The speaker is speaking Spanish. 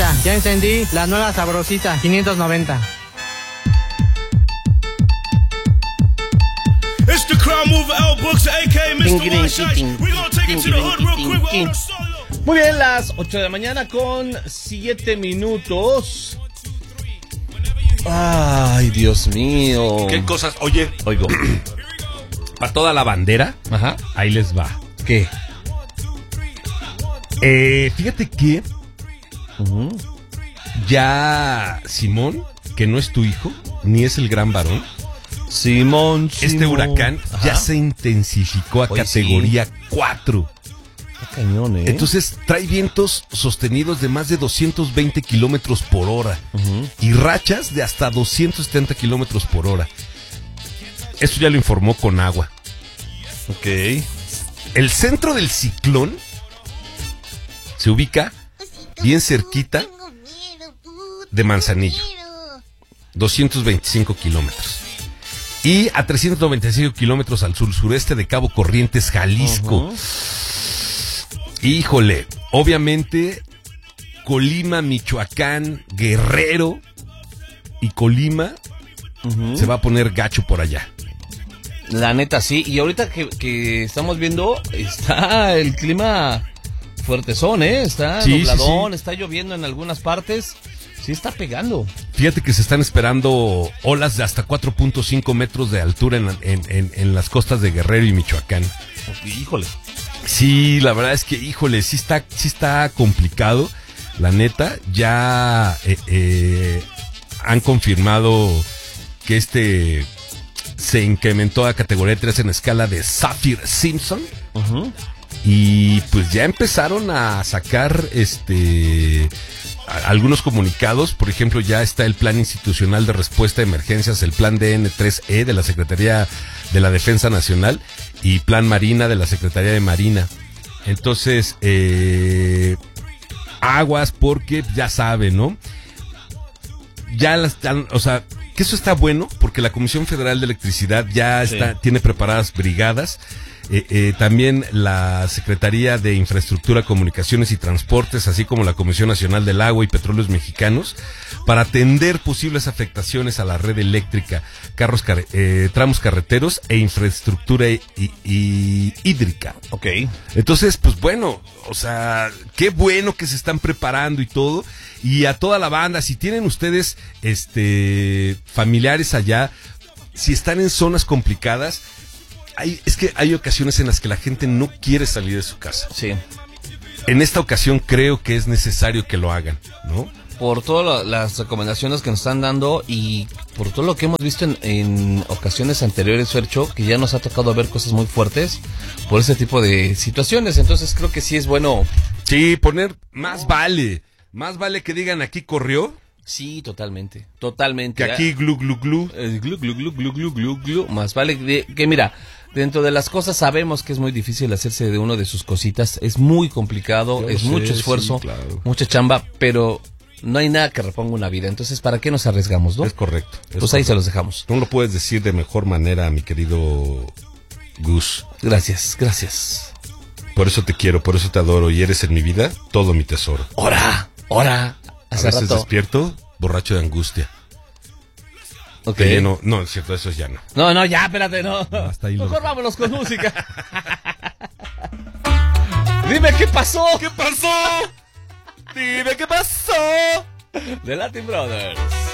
Sabrosita. Ya encendí la nueva Sabrosita 590. It's the crowd mover, L Books, a.k.a. Mr. One Shots. We're gonna take it to the hood real quick with all the solo. Muy bien, las 8 de la mañana con 7 minutos. Ay, Dios mío. ¿Qué cosas? Oye, Oigo. para toda la bandera, Ajá. ahí les va. ¿Qué? Fíjate que ya Simón, que no es tu hijo, ni es el gran varón, Simón. este huracán Ajá. ya se intensificó a Oye, categoría 4. Está cañón, ¿eh? Entonces trae vientos sostenidos de más de 220 kilómetros por hora y rachas de hasta 270 kilómetros por hora. Esto ya lo informó Conagua. Ok. El centro del ciclón se ubica bien cerquita de Manzanillo, 225 kilómetros. Y a 395 kilómetros al sureste de Cabo Corrientes, Jalisco. Híjole, obviamente Colima, Michoacán, Guerrero y Colima se va a poner gacho por allá. La neta, sí. Y ahorita que estamos viendo, está el clima fuertezón, ¿eh? Está Sí, nubladón, sí. está lloviendo en algunas partes. Sí está pegando. Fíjate que se están esperando olas de hasta 4.5 metros de altura en las costas de Guerrero y Michoacán. Híjole. Sí, la verdad es que, híjole, sí está complicado. La neta, ya han confirmado que se incrementó a categoría 3 en escala de Saffir-Simpson. Y pues ya empezaron a sacar algunos comunicados. Por ejemplo, ya está el Plan Institucional de Respuesta a Emergencias, el Plan DN3E de la Secretaría de la Defensa Nacional y Plan Marina de la Secretaría de Marina. Entonces, aguas, porque ya saben, ¿no? O sea, que eso está bueno, porque la Comisión Federal de Electricidad ya tiene preparadas brigadas. También la Secretaría de Infraestructura, Comunicaciones y Transportes, así como la Comisión Nacional del Agua y Petróleos Mexicanos, para atender posibles afectaciones a la red eléctrica, tramos carreteros e infraestructura hídrica. Ok. Entonces, pues bueno, o sea, qué bueno que se están preparando y todo. Y a toda la banda, si tienen ustedes familiares allá, si están en zonas complicadas, es que hay ocasiones en las que la gente no quiere salir de su casa. Sí. En esta ocasión creo que es necesario que lo hagan, ¿no? Por todas las recomendaciones que nos están dando y por todo lo que hemos visto en ocasiones anteriores, Fercho, que ya nos ha tocado ver cosas muy fuertes por ese tipo de situaciones. Entonces creo que sí es bueno. Sí, más vale que digan aquí corrió. Sí, totalmente. Que aquí glu glu glu. Glu, glu, glu, glu, glu, glu, glu. Más vale que mira, dentro de las cosas sabemos que es muy difícil hacerse de uno de sus cositas. Es muy complicado, mucho esfuerzo, sí, claro. mucha chamba, pero no hay nada que reponga una vida. Entonces, ¿para qué nos arriesgamos, no? Es correcto. Pues ahí se los dejamos. Tú lo puedes decir de mejor manera, mi querido Gus. Gracias. Por eso te quiero, por eso te adoro y eres en mi vida todo mi tesoro. ¡Hora! A veces despierto borracho de angustia. Ok. No, es cierto, eso ya no. No, ya, espérate, no. Hasta ahí Mejor vámonos con música. Dime qué pasó. ¿Qué pasó? Dime qué pasó. The Latin Brothers.